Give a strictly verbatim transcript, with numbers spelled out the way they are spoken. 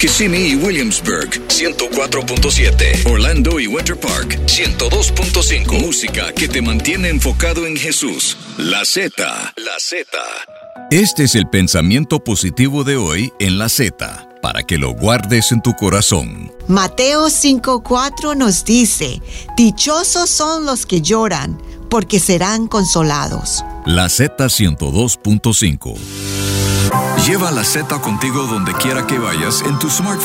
Kissimmee y Williamsburg, ciento cuatro punto siete. Orlando y Winter Park, ciento dos punto cinco. Música que te mantiene enfocado en Jesús. La Z, la Z. Este es el pensamiento positivo de hoy en la Z, para que lo guardes en tu corazón. Mateo cinco cuatro nos dice: dichosos son los que lloran, porque serán consolados. La Z ciento dos punto cinco. Lleva la Z contigo donde quiera que vayas en tu smartphone.